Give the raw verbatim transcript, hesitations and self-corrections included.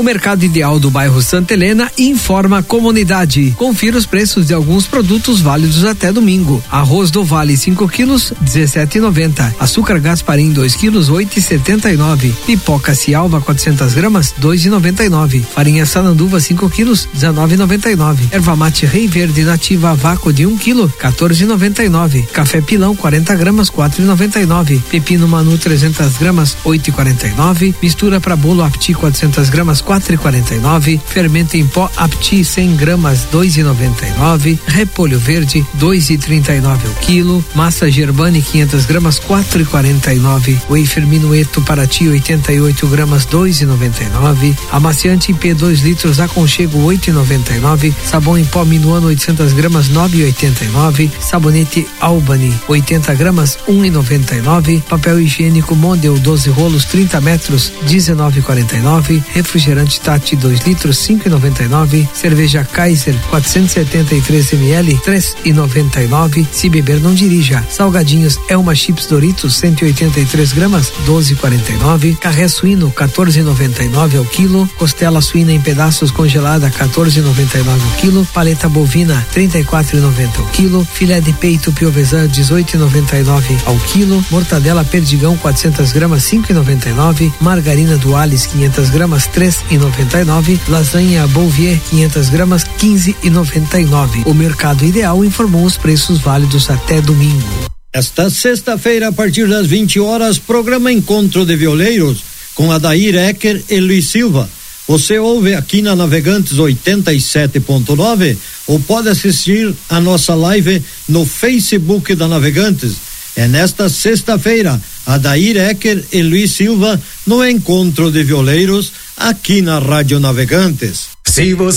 Mercado Ideal do bairro Santa Helena informa a comunidade. Confira os preços de alguns produtos válidos até domingo. Arroz do Vale cinco quilos, dezessete e noventa. Açúcar Gasparim dois quilos, oito e setenta e nove. Pipoca Cialva quatrocentas gramas, dois e noventa e nove. Farinha Sananduva cinco quilos, dezenove e noventa e nove. Erva mate Rei Verde Nativa a vácuo de um quilo, quatorze e noventa e nove. Café Pilão quarenta gramas, quatro e noventa e nove. Pepino Manu trezentas gramas, oito e quarenta e nove. Mistura para bolo Apti quatrocentas gramas, quatro e quarenta e nove. Fermento em pó Apti cem gramas, dois e noventa e nove. Repolho verde dois e trinta e nove o quilo. Massa Germani quinhentas gramas, quatro e quarenta e nove. Wafer Minueto Paraty oitenta e oito gramas, dois e noventa e nove. Amaciante em P dois litros Aconchego oito e noventa e nove. Sabão em pó Minuano oitocentas gramas, nove e oitenta e nove. Sabonete Albany oitenta gramas, um e noventa e nove. Papel higiênico Mondel doze rolos trinta metros, dezenove e quarenta e nove. Refrigerante Tati dois litros, cinco e noventa e nove. Cerveja Kaiser quatrocentos e setenta e três mililitros, três e noventa e nove. Se beber não dirija. Salgadinhos Elma Chips Doritos cento e oitenta e três gramas, doze e quarenta e nove. Carré suíno quatorze e noventa e nove ao quilo. Costela suína em pedaços congelada quatorze e noventa e nove ao quilo. Paleta bovina trinta e quatro e noventa ao quilo. Filé de peito Piovesan dezoito e noventa e nove ao quilo. Mortadela Perdigão quatrocentas gramas, cinco e noventa e nove. Margarina Duales quinhentas gramas, três e noventa e nove. Lasanha Bouvier quinhentas gramas, quinze e noventa e nove. O Mercado Ideal informou os preços válidos até domingo. Esta sexta-feira, a partir das vinte horas, programa Encontro de Violeiros com Adair Ecker e Luiz Silva. Você ouve aqui na Navegantes oitenta e sete ponto nove ou pode assistir a nossa live no Facebook da Navegantes. É nesta sexta-feira, Adair Ecker e Luiz Silva no Encontro de Violeiros aqui na Rádio Navegantes. Se você